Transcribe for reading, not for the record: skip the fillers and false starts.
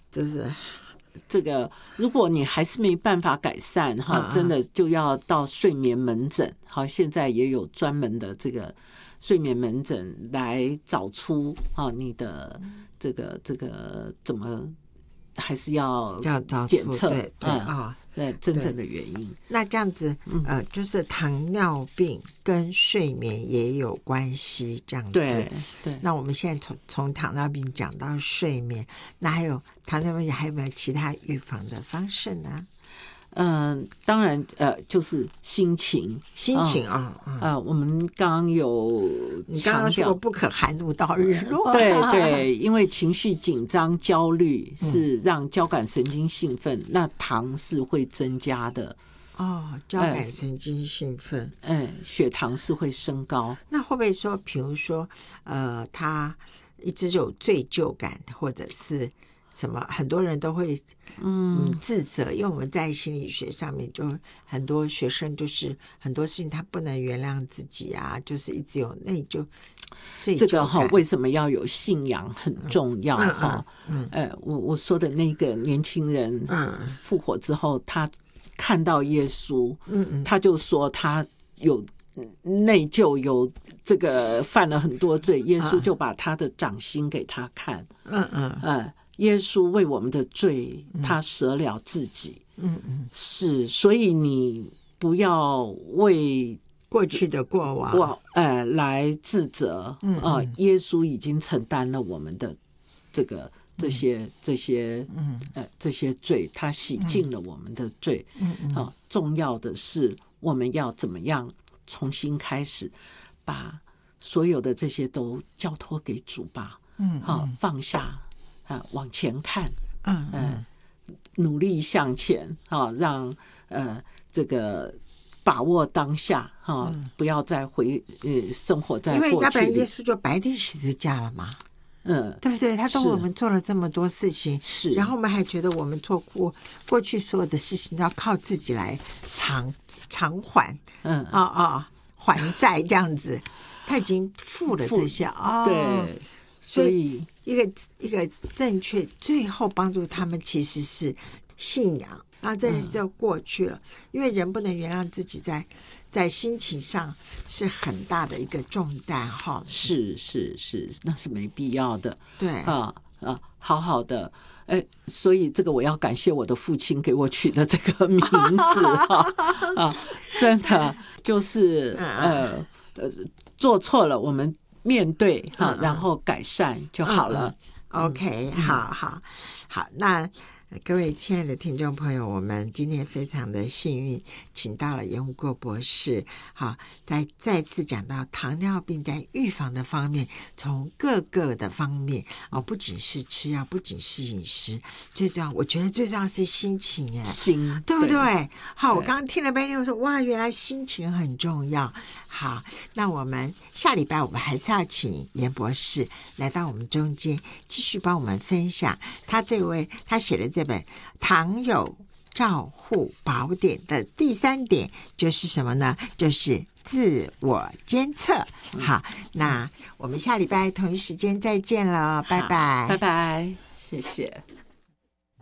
就是这个，如果你还是没办法改善哈，真的就要到睡眠门诊。好，现在也有专门的这个睡眠门诊来找出你的这个怎么还是要检测，对真正的原因。 那这样子，就是糖尿病跟睡眠也有关系，这样子。 对。 那我们现在从糖尿病讲到睡眠，那还有糖尿病还有没有其他预防的方式呢？ 当然，就是心情我们刚刚你刚刚说不可含怒到日落， 对，因为情绪紧张、焦虑是让交感神经兴奋，那糖是会增加的。 交感神经兴奋， 血糖是会升高。 那会不会说，比如说，他一直有罪疚感，或者是什么，很多人都会自责，因为我们在心理学上面就很多学生就是很多事情他不能原谅自己啊，就是一直有内疚。 这个为什么要有信仰很重要我说的那个年轻人复活之后，他看到耶稣，他就说他有内疚，有这个犯了很多罪，耶稣就把他的掌心给他看，耶稣为我们的罪，他舍了自己，是，所以你不要为过去的过往来自责，耶稣已经承担了我们的这些罪，他洗净了我们的罪。重要的是我们要怎么样重新开始，把所有的这些都交托给主吧。放下，往前看，努力向前，让这个把握当下，不要再生活在过去里， 因为要不然耶稣就白钉十字架了嘛。对不对？他为我们做了这么多事情， 是， 然后我们还觉得我们做过去所有的事情都要靠自己来偿还，还债这样子，他已经付了这些对，所以一个正确，最后帮助他们其实是信仰，然后这就过去了，因为人不能原谅自己在心情上是很大的一个重担哈。 是，那是没必要的。 对好好的，所以这个我要感谢我的父亲给我取的这个名字真的就是做错了我们面对然后改善就好了。 OK， 好，那各位亲爱的听众朋友，我们今天非常的幸运请到了严武国博士，再次讲到糖尿病在预防的方面，从各个的方面不仅是吃药，不仅是饮食，最重要，我觉得最重要是心情对不对？好，我刚刚听了半天，我说哇，原来心情很重要。好，那我们下礼拜我们还是要请严博士来到我们中间，继续帮我们分享他写的这本《糖友照护宝典》的第3点就是什么呢？就是自我监测。好，那我们下礼拜同一时间再见了，拜拜， 拜拜，谢谢。